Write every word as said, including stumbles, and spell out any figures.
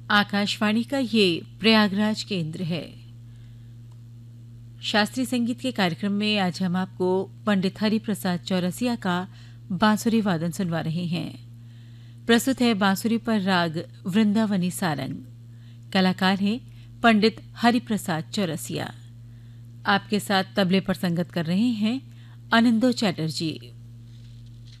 आकाशवाणी का ये प्रयागराज केंद्र है। शास्त्रीय संगीत के कार्यक्रम में आज हम आपको पंडित हरिप्रसाद चौरसिया का बांसुरी वादन सुनवा रहे हैं। प्रस्तुत है बांसुरी पर राग वृंदावनी सारंग। कलाकार हैं पंडित हरिप्रसाद चौरसिया। आपके साथ तबले पर संगत कर रहे हैं आनंदो चैटर्जी।